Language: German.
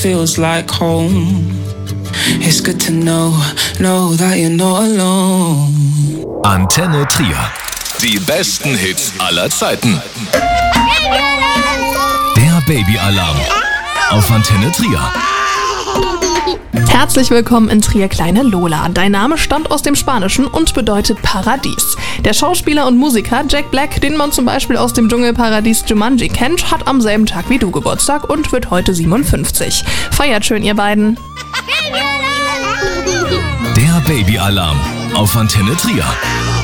feels like home. It's good to know that you're not alone. Antenne Trier. Die besten Hits aller Zeiten. Der Babyalarm auf Antenne Trier. Herzlich willkommen in Trier Kleine Lola. Dein Name stammt aus dem Spanischen und bedeutet Paradies. Der Schauspieler und Musiker Jack Black, den man zum Beispiel aus dem Dschungelparadies Jumanji kennt, hat am selben Tag wie du Geburtstag und wird heute 57. Feiert schön, ihr beiden. Der Babyalarm auf Antenne Trier.